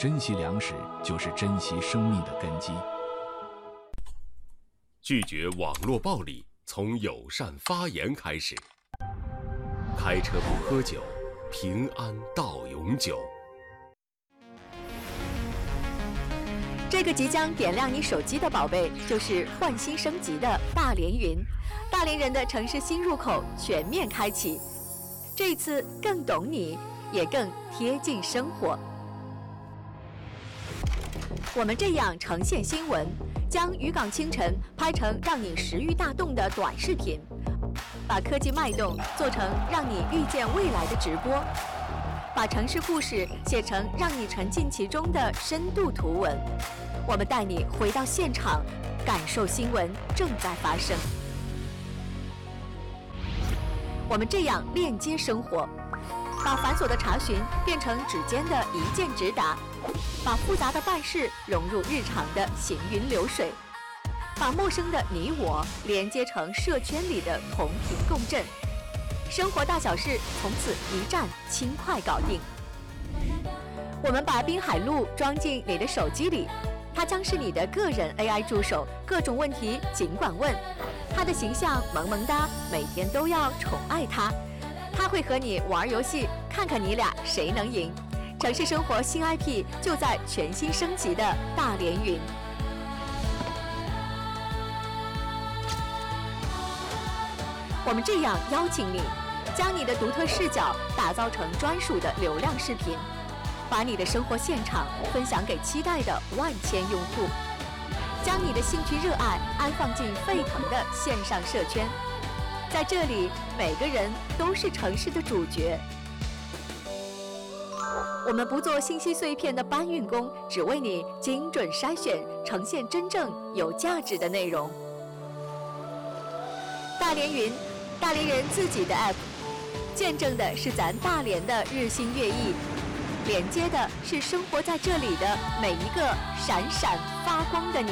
珍惜粮食就是珍惜生命的根基。 拒绝网络暴力，从友善发言开始。开车不喝酒，平安到永久。 这个即将点亮你手机的宝贝，就是换新升级的大连云。大连人的城市新入口全面开启，这一次更懂你，也更贴近生活。我们这样呈现新闻，将渔港清晨拍成让你食欲大动的短视频，把科技脉动做成让你遇见未来的直播，把城市故事写成让你沉浸其中的深度图文。我们带你回到现场，感受新闻正在发生。我们这样链接生活，把繁琐的查询变成指尖的一键直达，把复杂的办事融入日常的行云流水，把陌生的你我连接成社圈里的同频共振。生活大小事从此一站轻快搞定。我们把滨海路装进你的手机里，它将是你的个人 AI 助手，各种问题尽管问。它的形象萌萌哒，每天都要宠爱它。它会和你玩游戏，看看你俩谁能赢。城市生活新 IP 就在全新升级的大连云。我们这样邀请你，将你的独特视角打造成专属的流量视频，把你的生活现场分享给期待的万千用户，将你的兴趣热爱安放进沸腾的线上社圈。在这里，每个人都是城市的主角。我们不做信息碎片的搬运工，只为你精准筛选，呈现真正有价值的内容。大连云，大连人自己的 app， 见证的是咱大连的日新月异，连接的是生活在这里的每一个闪闪发光的你。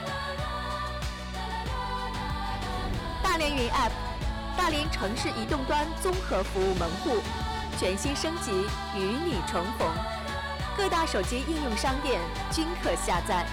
大连云 app， 大连城市移动端综合服务门户，全新升级，与你重逢。各大手机应用商店均可下载。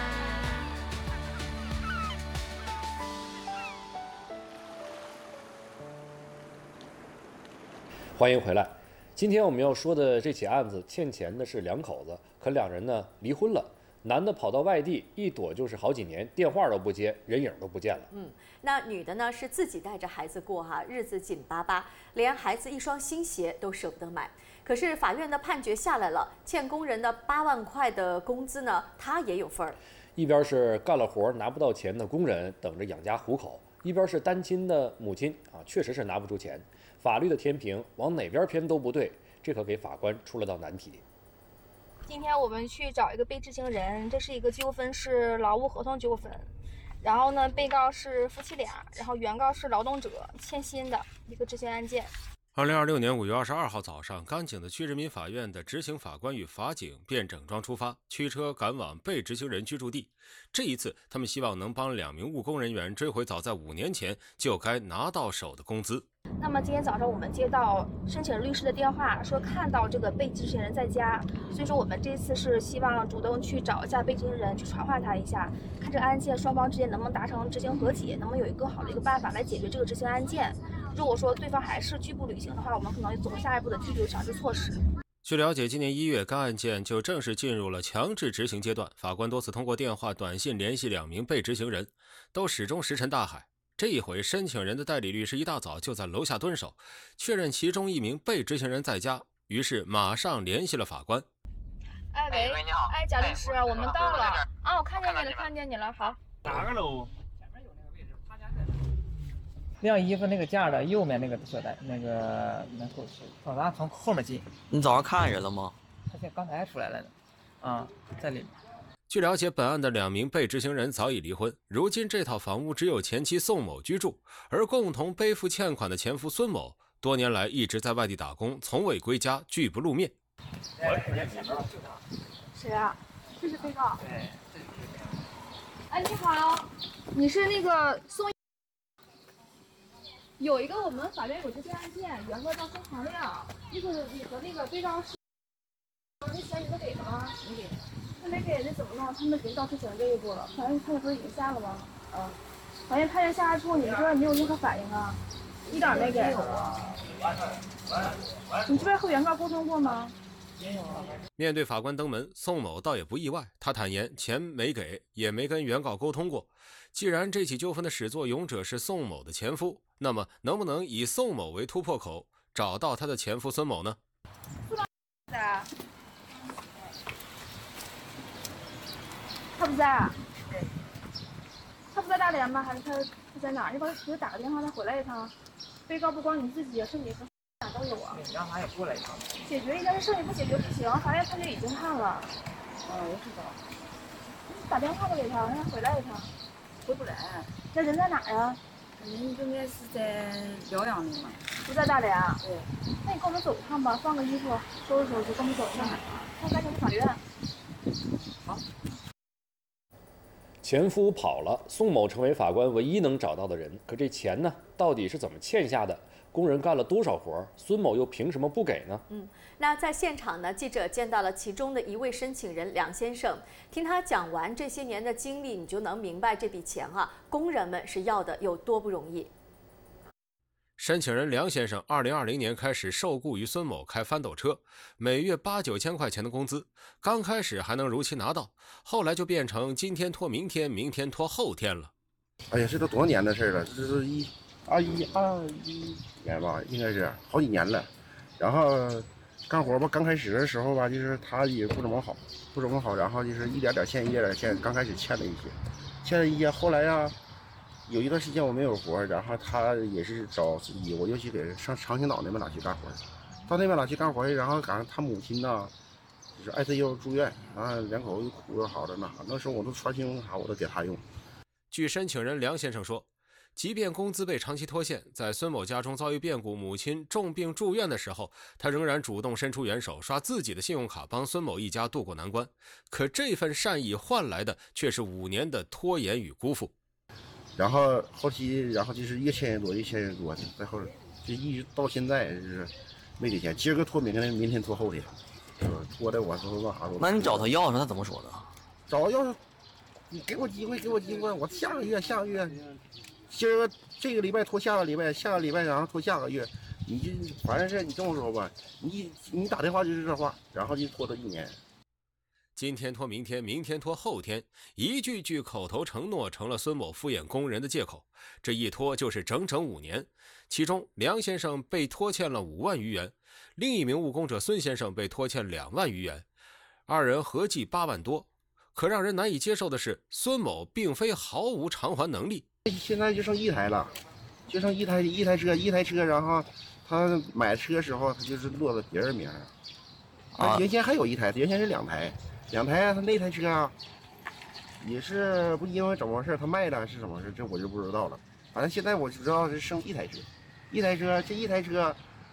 欢迎回来。今天我们要说的这起案子，欠钱的是两口子，可两人呢离婚了。男的跑到外地，一躲就是好几年，电话都不接，人影都不见了。 那女的呢是自己带着孩子过哈，日子紧巴巴，连孩子一双新鞋都舍不得买。可是法院的判决下来了，欠工人的8万块的工资呢，他也有份儿。 一边是干了活拿不到钱的工人，等着养家糊口；一边是单亲的母亲啊，确实是拿不出钱。法律的天平往哪边偏都不对，这可给法官出了道难题。 今天我们去找一个被执行人，这是一个纠纷，是劳务合同纠纷。然后呢，被告是夫妻俩，然后原告是劳动者，欠薪的一个执行案件。 2026年5月22号早上，甘井的区人民法院的执行法官与法警便整装出发，驱车赶往被执行人居住地。这一次，他们希望能帮2名务工人员追回早在5年前就该拿到手的工资。 那么今天早上我们接到申请律师的电话，说看到这个被执行人在家，所以说我们这次是希望主动去找一下被执行人，去传唤他一下，看这个案件双方之间能不能达成执行和解，能不能有一个更好的一个办法来解决这个执行案件。如果说对方还是拒不履行的话，我们可能走下一步的纪律强制措施。 据了解，今年1月，该案件就正式进入了强制执行阶段。法官多次通过电话、短信联系2名被执行人，都始终石沉大海。这一回，申请人的代理律师一大早就在楼下蹲守，确认其中1名被执行人在家，于是马上联系了法官。 喂，你好，贾律师，我们到了啊，我看见你了，好。 哪个楼？ 晾衣服那个架的右面那个车带，那个门口是早上从后面进。 你早上看人了吗？ 他现在刚才出来了呢，在里面。 据了解，本案的2名被执行人早已离婚，如今这套房屋只有前妻宋某居住，而共同背负欠款的前夫孙某，多年来一直在外地打工，从未归家，拒不露面。 谁啊？这是被告。 对，这是被告。 哎，你好，你是那个宋？有一个我们法院有这件案件，原告叫宋长亮，你和那个被告是那钱你都给了吗？没给。那没给，那怎么弄？他们已经到执行这一步了。法院判决不是已经下了吗？法院判决下来之后，你们这边没有任何反应啊？一点没给。你这边和原告沟通过吗？ 面对法官登门，宋某倒也不意外，他坦言钱没给，也没跟原告沟通过。既然这起纠纷的始作俑者是宋某的前夫，那么能不能以宋某为突破口，找到他的前夫孙某呢？ 他不在啊？他不在大连吗？还是他在哪儿？你给他打个电话，他回来一趟。被告不光你自己，是你和俩都有啊。 让他也过来一趟。 解决一下这事，你不解决不行。法院判决已经判了。 我知道。 你打电话给他，让他回来一趟。 回不来。 那人在哪儿啊？ 人应该是在辽阳的嘛。 不在大连啊？ 对。 那你跟我们走一趟吧，换个衣服，收拾收拾，跟我们走一趟。那赶紧去法院。 好。 前夫跑了，宋某成为法官唯一能找到的人。可这钱呢，到底是怎么欠下的？工人干了多少活？孙某又凭什么不给呢？ 那在现场呢，记者见到了其中的一位申请人梁先生，听他讲完这些年的经历，你就能明白这笔钱啊，工人们是要的有多不容易。 申请人梁先生2020年开始受雇于孙某开翻斗车，每月8、9千块钱的工资，刚开始还能如期拿到，后来就变成今天拖明天，明天拖后天了。 哎呀，这都多少年的事了？这是21年吧，应该是好几年了。然后干活吧，刚开始的时候吧，就是他也不怎么好，然后就是一点点欠，刚开始欠了一些，后来呀，有一段时间我没有活，然后他也是找司机，我就去给上长青岛那边哪去干活，到那边哪去干活，然后赶上他母亲呢，就是 ICU 住院，两口子苦又好着呢，那时候我都传信用卡我都给他用。 据申请人梁先生说，即便工资被长期拖欠，在孙某家中遭遇变故，母亲重病住院的时候，他仍然主动伸出援手，刷自己的信用卡帮孙某一家渡过难关。可这份善意换来的却是5年的拖延与辜负。 然后后期，就是越欠越多，最后就一直到现在就是没给钱，今儿个拖明天，明天拖后天，拖的我说啥都。 那你找他要时，他怎么说的？ 找要是你给我机会，我下个月，今儿这个礼拜拖下个礼拜，下个礼拜然后拖下个月，你就反正是你这么说吧，你打电话就是这话，然后就拖到1年。 今天拖明天，明天拖后天，一句句口头承诺成了孙某敷衍工人的借口。这一拖就是整整5年，其中梁先生被拖欠了5万余元，另一名务工者孙先生被拖欠2万余元，二人合计8万多。可让人难以接受的是，孙某并非毫无偿还能力。 现在就剩1台了，就剩一台车，然后他买车时候他就是落在别人名上。他原先还有1台，原先是2台。他那台车啊，也是不因为怎么回事他卖了还是怎么回事，这我就不知道了。反正现在我只知道是剩1台车，这一台车，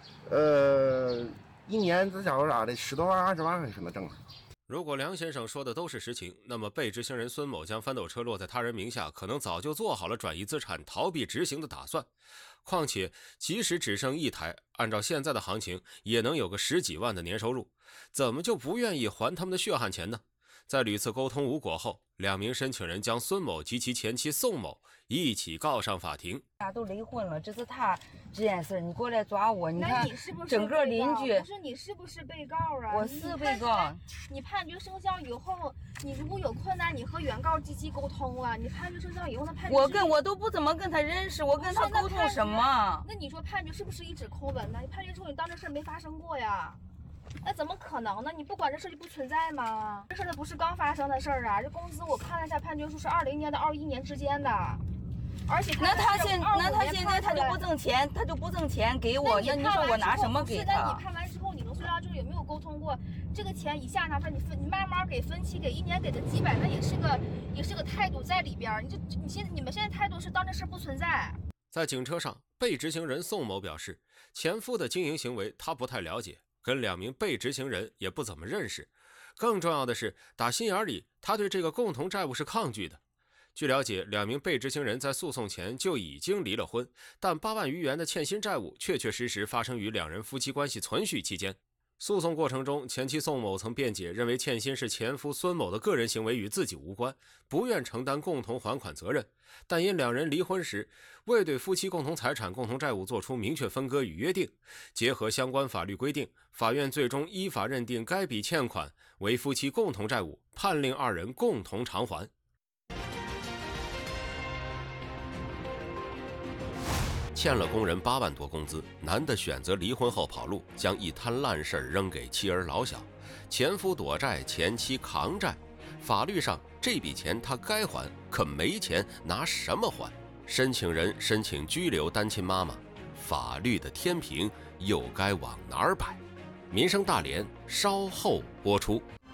一年这假如咋的10多万20万还是能挣。 如果梁先生说的都是实情，那么被执行人孙某将翻斗车落在他人名下，可能早就做好了转移资产、逃避执行的打算。况且，即使只剩1台，按照现在的行情，也能有个10几万的年收入，怎么就不愿意还他们的血汗钱呢？在屡次沟通无果后，2名申请人将孙某及其前妻宋某一起告上法庭。 俩都离婚了，这是他这件事，你过来抓我，你看你是不是整个邻居。 不是你是不是被告啊？ 我是被告。 你判决生效以后，你如果有困难，你和原告积极沟通啊。你判决生效以后，那判决我都不怎么跟他认识，我跟他沟通什么？ 那你说判决是不是一纸空文呢？你判决之后，你当这事儿没发生过呀？那怎么可能呢？你不管这事就不存在吗？这事儿不是刚发生的事儿啊！这工资我看了一下，判决书是20年到21年之间的，而且那他现在他就不挣钱，给我，那你说我拿什么给他？ 那你判完之后，你能隧道就是有没有沟通过？这个钱一下拿出来，你慢慢给分期给1年给的几百，那也是个态度在里边。你们现在态度是当这事不存在。 在警车上，被执行人宋某表示，前夫的经营行为他不太了解，跟2名被执行人也不怎么认识。更重要的是，打心眼里，他对这个共同债务是抗拒的。据了解，2名被执行人在诉讼前就已经离了婚，但8万余元的欠薪债务确确实实发生于2人夫妻关系存续期间。 诉讼过程中，前妻宋某曾辩解，认为欠薪是前夫孙某的个人行为，与自己无关，不愿承担共同还款责任。但因两人离婚时未对夫妻共同财产、共同债务作出明确分割与约定，结合相关法律规定，法院最终依法认定该笔欠款为夫妻共同债务，判令二人共同偿还。欠了工人8万多工资，男的选择离婚后跑路，将一摊烂事扔给妻儿老小，前夫躲债，前妻扛债。法律上这笔钱他该还，可没钱拿什么还？申请人申请拘留单亲妈妈，法律的天平又该往哪儿摆？民生大连稍后播出。